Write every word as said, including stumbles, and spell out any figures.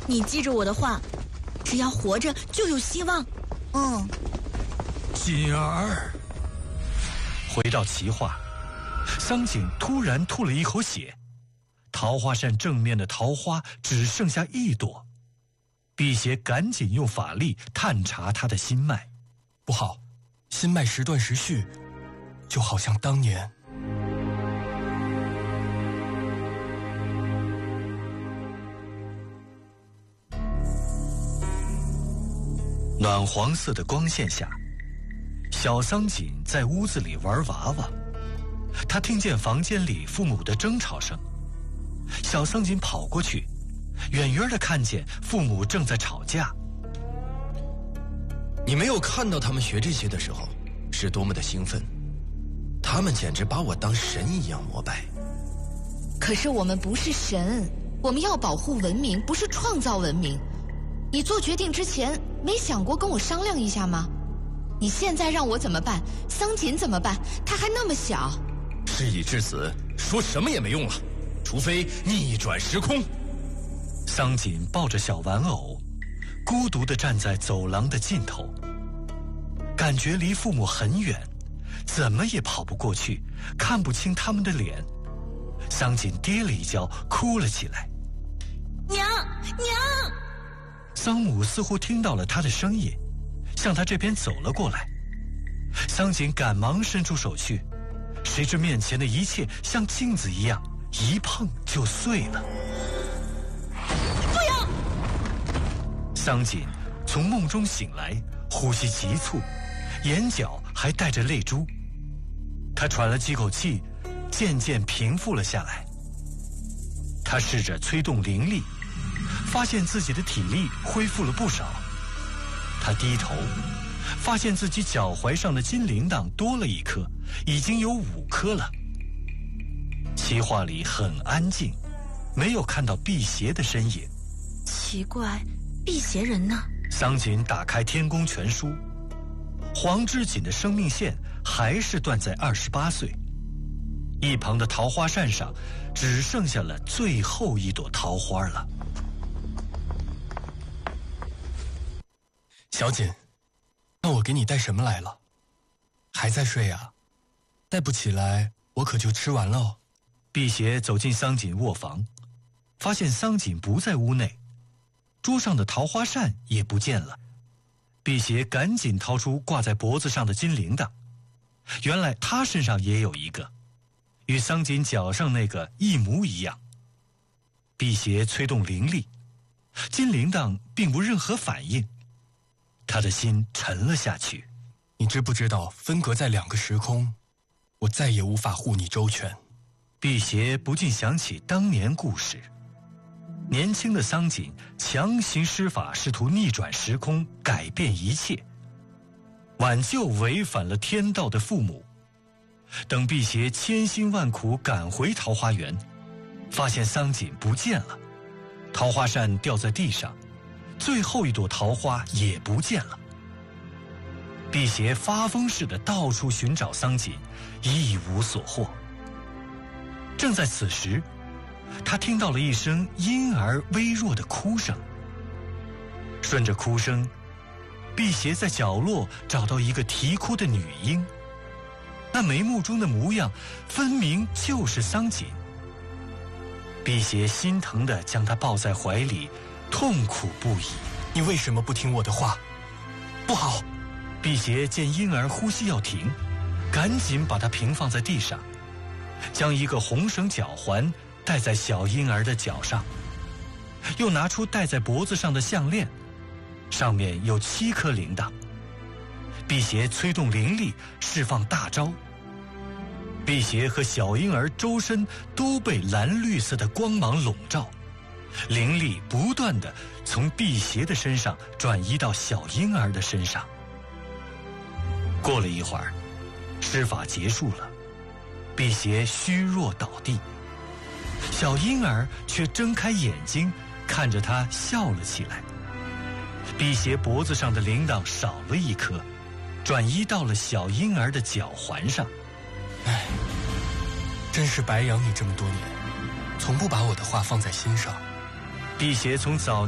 你记住我的话，只要活着就有希望。嗯。 锦儿。回到奇画，桑景突然吐了一口血，桃花扇正面的桃花只剩下一朵。辟邪赶紧用法力探查他的心脉。 不好，心脉时断时续，就好像当年。 暖黄色的光线下，小桑锦在屋子里玩娃娃。他听见房间里父母的争吵声，小桑锦跑过去，远远地看见父母正在吵架。 你没有看到他们学这些的时候是多么的兴奋，他们简直把我当神一样膜拜。 可是我们不是神，我们要保护文明，不是创造文明。你做决定之前没想过跟我商量一下吗？你现在让我怎么办？桑锦怎么办？他还那么小。 事已至此，说什么也没用了，除非逆转时空。 桑锦抱着小玩偶，孤独地站在走廊的尽头，感觉离父母很远，怎么也跑不过去，看不清他们的脸。桑锦跌了一跤，哭了起来。 娘娘！ 桑母似乎听到了他的声音，向他这边走了过来。桑锦赶忙伸出手去，谁知面前的一切像镜子一样，一碰就碎了。 不要！ 桑锦从梦中醒来，呼吸急促，眼角还带着泪珠。他喘了几口气，渐渐平复了下来。他试着催动灵力，发现自己的体力恢复了不少。他低头，发现自己脚踝上的金铃铛多了一颗，已经有五颗了。奇画里很安静，没有看到辟邪的身影。 奇怪，辟邪人呢？ 桑锦打开天宫全书，黄之锦的生命线还是断在二十八岁。一旁的桃花扇上只剩下了最后一朵桃花了。 小锦，那我给你带什么来了？还在睡啊？带不起来，我可就吃完了哦。 辟邪走进桑锦卧房，发现桑锦不在屋内，桌上的桃花扇也不见了。辟邪赶紧掏出挂在脖子上的金铃铛，原来他身上也有一个，与桑锦脚上那个一模一样。辟邪催动灵力，金铃铛并无任何反应，他的心沉了下去。 你知不知道，分隔在两个时空，我再也无法护你周全。 辟邪不禁想起当年故事，年轻的桑锦强行施法，试图逆转时空，改变一切，挽救违反了天道的父母。等辟邪千辛万苦赶回桃花源，发现桑锦不见了，桃花扇掉在地上，最后一朵桃花也不见了。辟邪发疯似的到处寻找桑锦，一无所获。正在此时，他听到了一声婴儿微弱的哭声。顺着哭声，辟邪在角落找到一个啼哭的女婴，那眉目中的模样分明就是桑锦。辟邪心疼地将她抱在怀里，痛苦不已。 你为什么不听我的话？不好！ 辟邪见婴儿呼吸要停，赶紧把她平放在地上，将一个红绳脚环戴在小婴儿的脚上，又拿出戴在脖子上的项链，上面有七颗铃铛。辟邪催动灵力，释放大招。辟邪和小婴儿周身都被蓝绿色的光芒笼罩，灵力不断地从辟邪的身上转移到小婴儿的身上。过了一会儿，施法结束了，辟邪虚弱倒地，小婴儿却睁开眼睛看着他笑了起来。辟邪脖子上的铃铛少了一颗，转移到了小婴儿的脚环上。 唉，真是白养你这么多年，从不把我的话放在心上。 辟邪从早